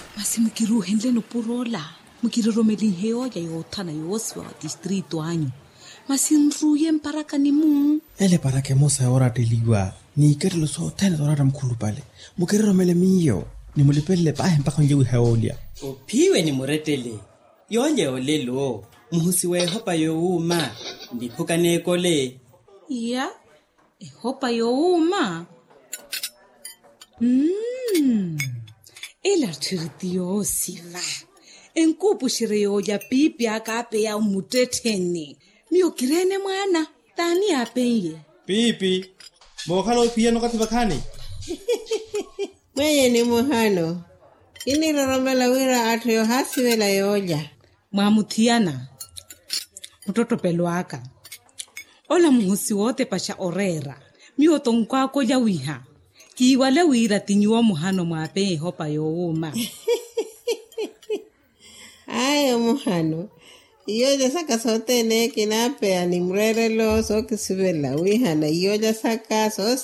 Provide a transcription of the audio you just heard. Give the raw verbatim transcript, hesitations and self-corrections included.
Masi mukiruhenle no purola. Mukiroromeli heoya yo thana yoswa district wanyu. Masi nruye mparaka ni mu. Ele parake mosa ora teliwa. Ni kerlo so tena ora mkhulu pale. Mukiroromele miyo. Ni mulipele pa mpaka njewe heolia. Upiwe ni muretele. Yonye olelo. Muhusiwe hopa yo uma. Ndipuka nekole. Ya. E hopa yo uma. Mmm. Ela tirtio siva. Enkupu shireo ya pipi akape ya umuteteni. Miyo kirene mwana. Tani apenye. Pipi. Mwakalo pia no katibakani. Mweye ni muhano. Ini roromela wira atu yo hasi wela yoja. Mwamutiana. Mtoto peluaka. Ola muhusi wote pasha orera. Miyo tongkwako ya wiha. Kiwale wira tinyuwa muhano mwape hopa yo uma. Ayo muhano. Iyoja saka sote ne kinape animrere lo so kisibela wiha na iyoja saka so